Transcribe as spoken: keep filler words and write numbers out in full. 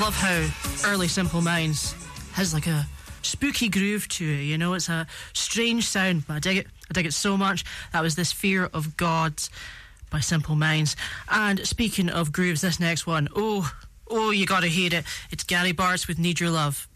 love how early Simple Minds has like a spooky groove to it, you know. It's a strange sound, but I dig it. I dig it so much. That was This Fear of God by Simple Minds. And speaking of grooves, this next one, oh, oh, you gotta hear it. It's Gary Bartz with Need Your Love.